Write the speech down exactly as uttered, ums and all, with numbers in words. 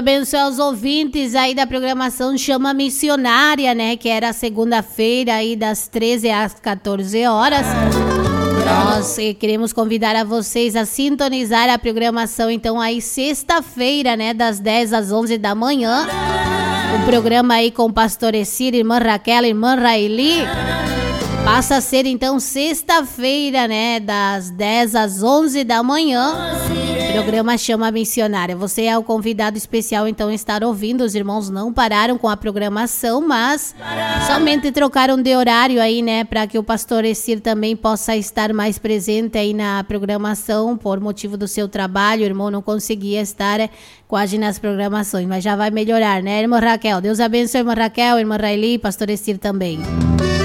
Abençoe aos ouvintes aí da programação Chama Missionária, né? Que era segunda-feira aí das treze às quatorze horas. Nós queremos convidar a vocês a sintonizar a programação, então, aí sexta-feira, né? Das dez às onze da manhã. O programa aí com o pastor Essir, irmã Raquel, irmã Raeli. Passa a ser, então, sexta-feira, né? Das dez às onze da manhã. O programa Chama Missionária. Você é o convidado especial, então, estar ouvindo. Os irmãos não pararam com a programação, mas somente trocaram de horário aí, né? Para que o pastor Essir também possa estar mais presente aí na programação. Por motivo do seu trabalho, o irmão não conseguia estar quase nas programações, mas já vai melhorar, né, irmã Raquel? Deus abençoe, irmã Raquel, irmã Raeli, pastor Essir também.